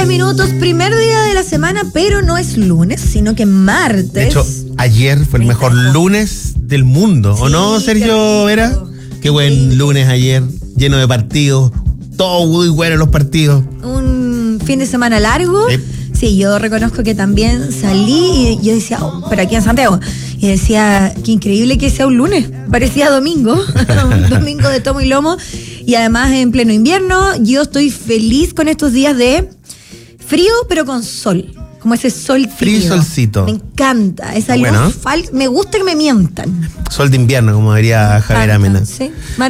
Minutos, primer día de la semana, pero no es lunes, sino que martes. De hecho, ayer fue el mejor lunes del mundo, ¿o no, Sergio Vera? Qué buen lunes ayer, lleno de partidos, todo muy bueno los partidos. Un fin de semana largo. Sí, yo reconozco que también salí y yo decía, pero aquí en Santiago, y decía, qué increíble que sea un lunes, parecía domingo, un domingo de tomo y lomo, y además en pleno invierno. Yo estoy feliz con estos días de frío, pero con sol. Como ese sol frío y solcito. Me encanta. Esa luz me gusta que me mientan. Sol de invierno, como diría Javier Amena. Sí.